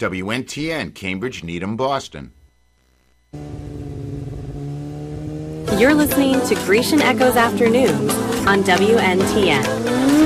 WNTN, Cambridge, Needham, Boston. You're listening to Grecian Echoes Afternoons on WNTN.